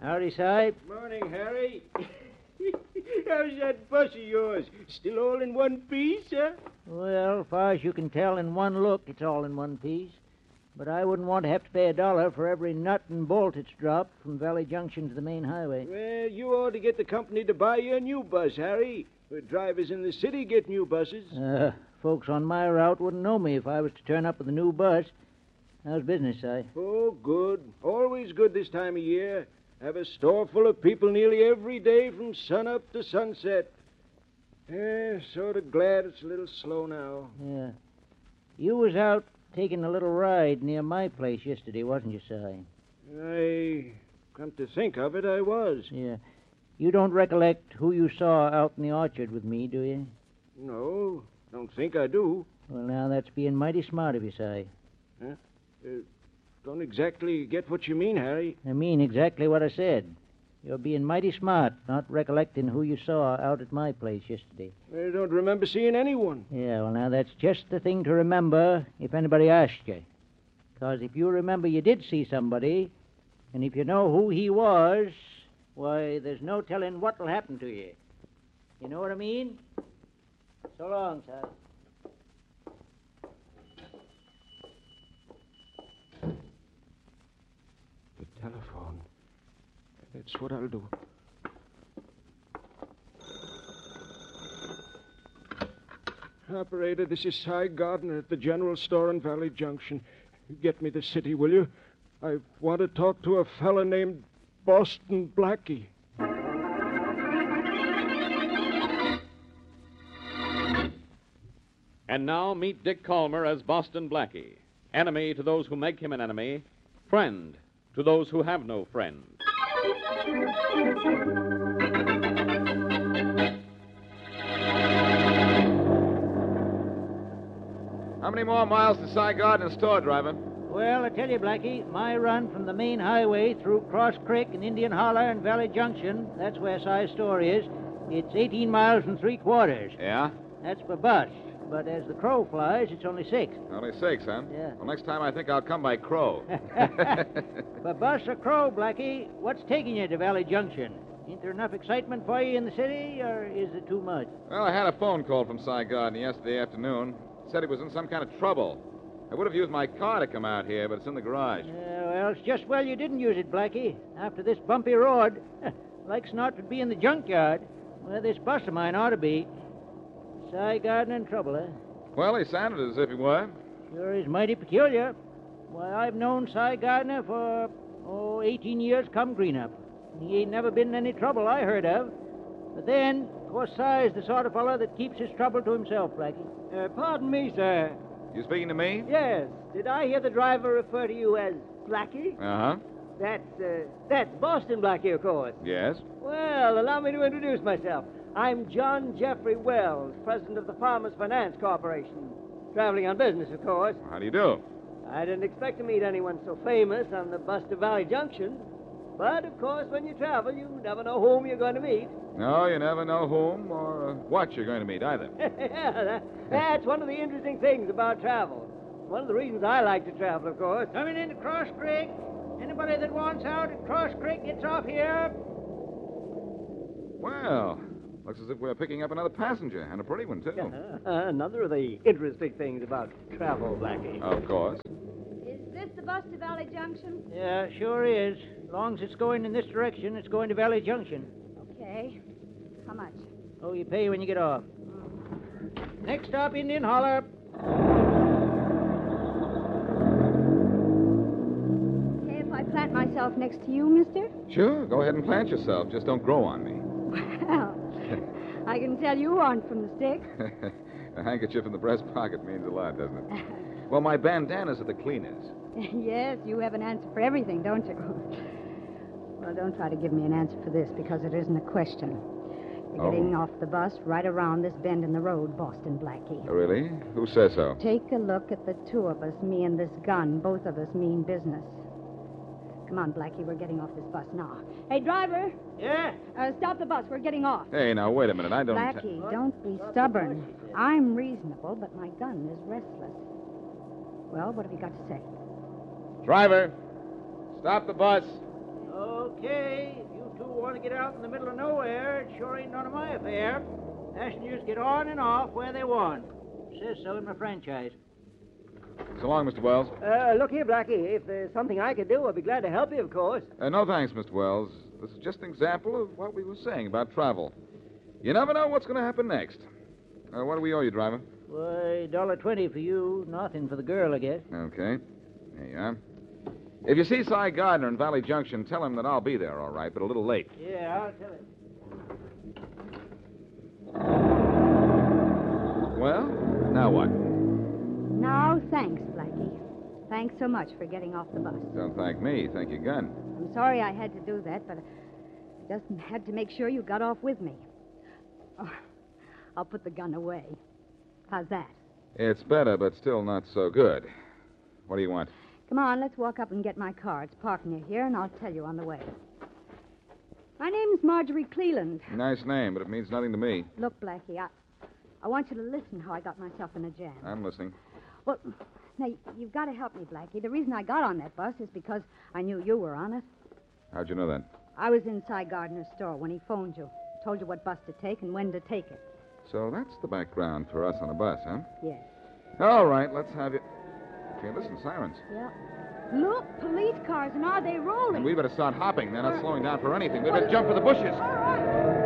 Howdy, Si. Morning, Harry. How's that bus of yours? Still all in one piece, huh? Well, as far as you can tell in one look, it's all in one piece. But I wouldn't want to have to pay $1 for every nut and bolt it's dropped from Valley Junction to the main highway. Well, you ought to get the company to buy you a new bus, Harry. The drivers in the city get new buses. Folks on my route wouldn't know me if I was to turn up with a new bus. How's business, Si? Oh, good. Always good this time of year. Have a store full of people nearly every day from sunup to sunset. Sort of glad it's a little slow now. Yeah. You was out taking a little ride near my place yesterday, wasn't you, Si? Come to think of it, I was. Yeah. You don't recollect who you saw out in the orchard with me, do you? No, don't think I do. Well, now, that's being mighty smart of you, Si. Huh? Don't exactly get what you mean, Harry. I mean exactly what I said. You're being mighty smart, not recollecting who you saw out at my place yesterday. I don't remember seeing anyone. Yeah, well, now, that's just the thing to remember if anybody asks you. Because if you remember you did see somebody, and if you know who he was, why, there's no telling what'll happen to you. You know what I mean? So long, Si. The telephone. That's what I'll do. Operator, this is Cy Gardner at the general store in Valley Junction. Get me the city, will you? I want to talk to a fella named Boston Blackie. And now meet Dick Calmer as Boston Blackie. Enemy to those who make him an enemy. Friend to those who have no friend. How many more miles to Cy Gardner's store, driver? Well, I tell you, Blackie, my run from the main highway through Cross Creek and Indian Holler and Valley Junction, that's where Cy's store is, it's 18 miles and 3/4. Yeah? That's for bus. But as the crow flies, it's only 6. Only 6, huh? Yeah. Well, next time I think I'll come by crow. For bus or crow, Blackie, what's taking you to Valley Junction? Ain't there enough excitement for you in the city, or is it too much? Well, I had a phone call from Cy Gardner yesterday afternoon. Said he was in some kind of trouble. I would have used my car to come out here, but it's in the garage. Well, it's just well you didn't use it, Blackie. After this bumpy road, like's not to be in the junkyard, where this bus of mine ought to be. Cy Gardner in trouble, eh? Well, he sounded as if he were. Sure is mighty peculiar. Why, I've known Cy Gardner for, 18 years come green-up. He ain't never been in any trouble I heard of. But then, of course, Cy's the sort of fellow that keeps his trouble to himself, Blackie. Pardon me, sir. You speaking to me? Yes. Did I hear the driver refer to you as Blackie? Uh-huh. That's Boston Blackie, of course. Yes? Well, allow me to introduce myself. I'm John Jeffrey Wells, president of the Farmers Finance Corporation. Traveling on business, of course. How do you do? I didn't expect to meet anyone so famous on the bus to Valley Junction. But, of course, when you travel, you never know whom you're going to meet. No, you never know whom or what you're going to meet either. Yeah, that's one of the interesting things about travel. One of the reasons I like to travel, of course. Coming into Cross Creek. Anybody that wants out at Cross Creek gets off here. Well, looks as if we're picking up another passenger, and a pretty one, too. Another of the interesting things about travel, Blackie. Of course. Is this the bus to Valley Junction? Yeah, sure is. As long as it's going in this direction, it's going to Valley Junction. Okay. How much? Oh, you pay when you get off. Next stop, Indian Holler. Okay, if I plant myself next to you, mister? Sure, go ahead and plant yourself. Just don't grow on me. Well, I can tell you aren't from the stick. A handkerchief in the breast pocket means a lot, doesn't it? Well, my bandana's are the cleanest. Yes, you have an answer for everything, don't you? Well, don't try to give me an answer for this, because it isn't a question. You're getting off the bus right around this bend in the road, Boston Blackie. Oh, really? Who says so? Take a look at the two of us, me and this gun. Both of us mean business. Come on, Blackie, we're getting off this bus now. Hey, driver. Yeah? Stop the bus. We're getting off. Hey, now, wait a minute. I don't... Blackie, don't be stubborn. I'm reasonable, but my gun is restless. Well, what have you got to say? Driver, stop the bus. Okay, if you two want to get out in the middle of nowhere, it sure ain't none of my affair. Passengers get on and off where they want. It says so in my franchise. So long, Mr. Wells. Look here, Blackie. If there's something I can do, I'd be glad to help you, of course. No, thanks, Mr. Wells. This is just an example of what we were saying about travel. You never know what's going to happen next. What do we owe you, driver? Why, $1.20 for you, nothing for the girl, I guess. Okay. There you are. If you see Cy Gardner in Valley Junction, tell him that I'll be there, all right, but a little late. Yeah, I'll tell him. Well, now what? Now, thanks, Blackie. Thanks so much for getting off the bus. Don't thank me. Thank your gun. I'm sorry I had to do that, but I just had to make sure you got off with me. Oh, I'll put the gun away. How's that? It's better, but still not so good. What do you want? Come on, let's walk up and get my car. It's parked near here, and I'll tell you on the way. My name's Marjorie Cleland. Nice name, but it means nothing to me. Look, Blackie, I want you to listen how I got myself in a jam. I'm listening. Well, now, you've got to help me, Blackie. The reason I got on that bus is because I knew you were on it. How'd you know that? I was in Cy Gardner's store when he phoned you. Told you what bus to take and when to take it. So that's the background for us on a bus, huh? Yes. All right, let's have you... Hey, listen, sirens. Yeah. Look, police cars, and are they rolling? And we better start hopping. They're not slowing down for anything. We better jump for the bushes. All right.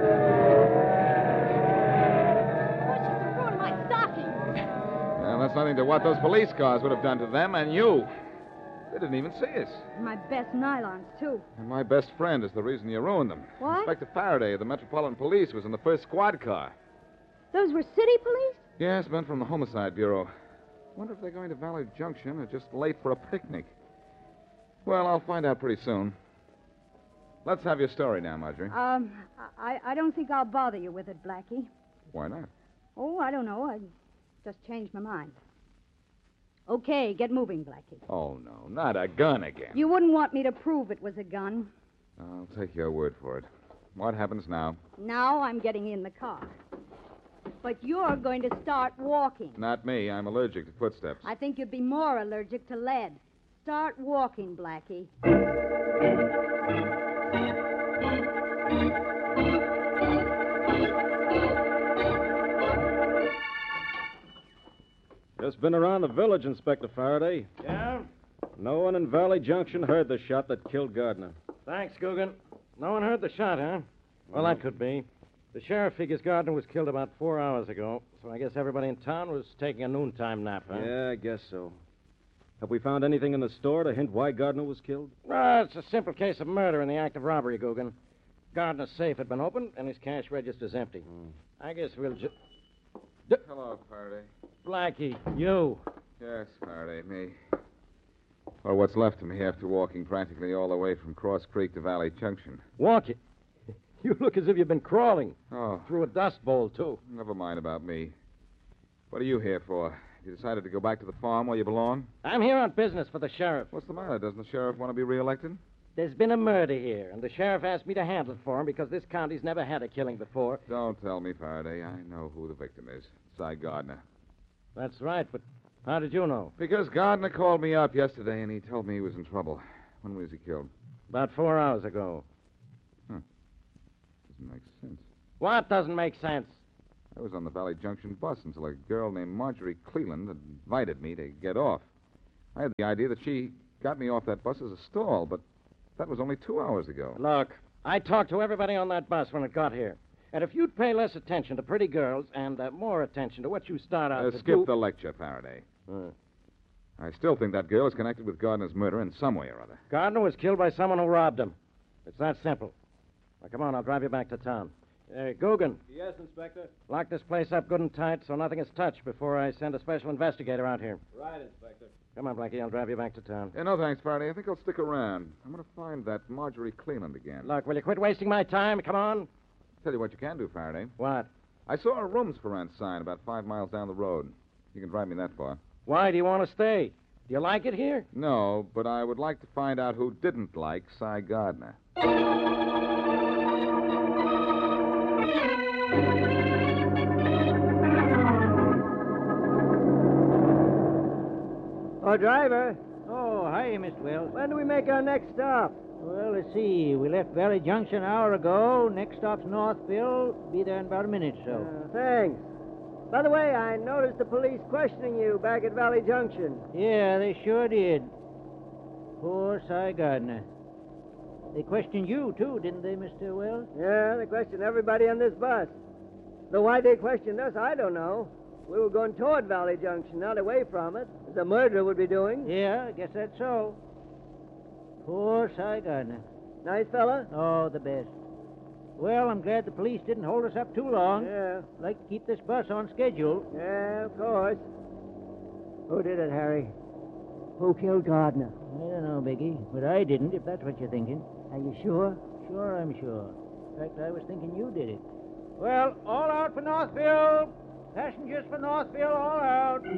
Bushes are ruining my stockings. Well, that's nothing to what those police cars would have done to them and you. They didn't even see us. My best nylons, too. And my best friend is the reason you ruined them. What? Inspector Faraday of the Metropolitan Police was in the first squad car. Those were city police? Yes, men from the Homicide Bureau. Wonder if they're going to Valley Junction or just late for a picnic. Well, I'll find out pretty soon. Let's have your story now, Marjorie. I don't think I'll bother you with it, Blackie. Why not? Oh, I don't know. I just changed my mind. Okay, get moving, Blackie. Oh, no, not a gun again. You wouldn't want me to prove it was a gun. I'll take your word for it. What happens now? Now I'm getting in the car. But you're going to start walking. Not me. I'm allergic to footsteps. I think you'd be more allergic to lead. Start walking, Blackie. Just been around the village, Inspector Faraday. Yeah? No one in Valley Junction heard the shot that killed Gardner. Thanks, Guggen. No one heard the shot, huh? Well, that could be. The sheriff figures Gardner was killed about 4 hours ago, so I guess everybody in town was taking a noontime nap, huh? Yeah, I guess so. Have we found anything in the store to hint why Gardner was killed? It's a simple case of murder in the act of robbery, Guggen. Gardner's safe had been opened, and his cash register's empty. I guess we'll just... Hello, Faraday. Blackie, you. Yes, Faraday, me. Or what's left of me after walking practically all the way from Cross Creek to Valley Junction. Walking. You look as if you've been crawling. Oh, Through a dust bowl, too. never mind about me. What are you here for? You decided to go back to the farm where you belong? I'm here on business for the sheriff. What's the matter? Doesn't the sheriff want to be reelected? There's been a murder here, and the sheriff asked me to handle it for him because this county's never had a killing before. Don't tell me, Faraday. I know who the victim is. Cy Gardner. That's right, but how did you know? Because Gardner called me up yesterday and he told me he was in trouble. When was he killed? About 4 hours ago. Doesn't make sense. What doesn't make sense? I was on the Valley Junction bus until a girl named Marjorie Cleland invited me to get off. I had the idea that she got me off that bus as a stall, but that was only 2 hours ago. Look, I talked to everybody on that bus when it got here. And if you'd pay less attention to pretty girls and more attention to what you start out to Skip do... the lecture, Faraday. I still think that girl is connected with Gardner's murder in some way or other. Gardner was killed by someone who robbed him. It's that simple. Now, come on, I'll drive you back to town. Guggen, Yes, Inspector. lock this place up good and tight so nothing is touched before I send a special investigator out here. Right, Inspector. Come on, Blackie, I'll drive you back to town. No, thanks, Faraday. I think I'll stick around. I'm going to find that Marjorie Cleland again. Look, will you quit wasting my time? Come on. Tell you what you can do, Faraday. What? I saw a rooms for rent sign about 5 miles down the road. You can drive me that far. Why do you want to stay? Do you like it here? No, but I would like to find out who didn't like Cy Gardner. Oh, driver, Oh, hi, Mr. Wells. when do we make our next stop? Well, let's see. We left Valley Junction an hour ago. Next stop's Northville. Be there in about a minute or so. Thanks. By the way, I noticed the police questioning you back at Valley Junction. Yeah, they sure did. Poor Cy Gardner. They questioned you, too, didn't they, Mr. Wells? Yeah, they questioned everybody on this bus. Though why they questioned us, I don't know. We were going toward Valley Junction, not away from it, as a murderer would be doing. Yeah, I guess that's so. Poor Cy Gardner. Nice fella? Oh, the best. Well, I'm glad the police didn't hold us up too long. Yeah. Like to keep this bus on schedule. Yeah, of course. Who did it, Harry? Who killed Gardner? I don't know, Biggie, but I didn't, if that's what you're thinking. Are you sure? Sure, I'm sure. In fact, I was thinking you did it. Well, all out for Northville. Passengers for Northville, all out.